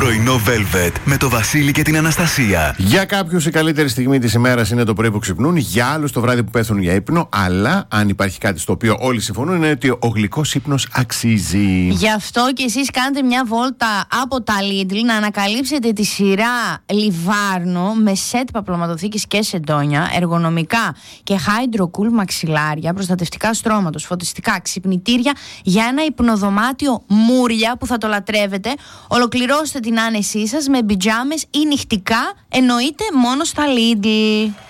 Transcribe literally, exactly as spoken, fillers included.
Πρωινό Velvet με το Βασίλη και την Αναστασία. Για κάποιους η καλύτερη στιγμή της ημέρας είναι το πρωί που ξυπνούν, για άλλους το βράδυ που πέφτουν για ύπνο. Αλλά αν υπάρχει κάτι στο οποίο όλοι συμφωνούν, είναι ότι ο γλυκός ύπνος αξίζει. Γι' αυτό και εσείς κάντε μια βόλτα από τα Lidl να ανακαλύψετε τη σειρά Λιβάρνο με σετ παπλωματοθήκης και σεντόνια, εργονομικά και Hydro Cool μαξιλάρια, προστατευτικά στρώματος, φωτιστικά, ξυπνητήρια για ένα υπνοδωμάτιο μούρια που θα το λατρεύετε. Ολοκληρώστε την άνεσή σας με πιτζάμες ή νυχτικά, εννοείται μόνο στα Lidl.